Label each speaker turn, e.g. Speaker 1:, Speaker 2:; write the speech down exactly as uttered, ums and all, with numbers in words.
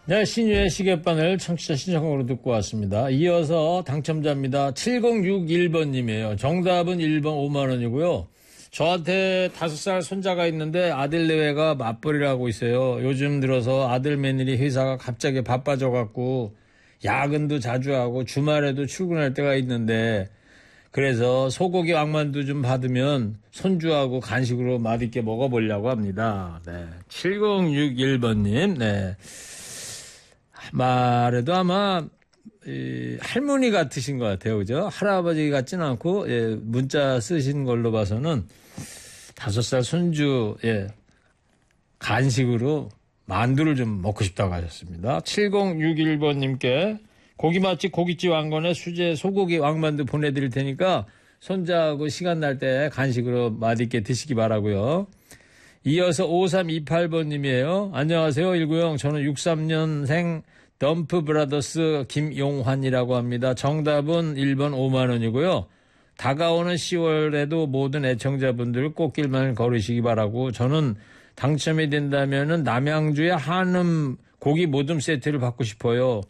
Speaker 1: 네, 신유의 시계바늘 청취자 신청으로 듣고 왔습니다. 이어서 당첨자입니다. 칠공육일 번님이에요. 정답은 일 번 오만 원이고요. 저한테 다섯 살 손자가 있는데 아들 내외가 맞벌이를 하고 있어요. 요즘 들어서 아들 며느리 회사가 갑자기 바빠져갖고 야근도 자주 하고 주말에도 출근할 때가 있는데 그래서 소고기 왕만두 좀 받으면 손주하고 간식으로 맛있게 먹어보려고 합니다. 네, 칠공육일 번님. 네. 말해도 아마 이, 할머니 같으신 것 같아요. 그죠? 할아버지 같지는 않고 예, 문자 쓰신 걸로 봐서는 다섯 살 손주 예, 간식으로 만두를 좀 먹고 싶다고 하셨습니다. 칠공육일 번님께 고기 맛집 고깃집 왕건의 수제 소고기 왕만두 보내드릴 테니까 손자하고 시간 날 때 간식으로 맛있게 드시기 바라고요. 이어서 오삼이팔 번님이에요. 안녕하세요. 일구영. 저는 육삼 년생 덤프 브라더스 김용환이라고 합니다. 정답은 일 번 오만 원이고요. 다가오는 시월에도 모든 애청자분들 꽃길만 걸으시기 바라고 저는 당첨이 된다면은 남양주의 한음 고기 모듬 세트를 받고 싶어요.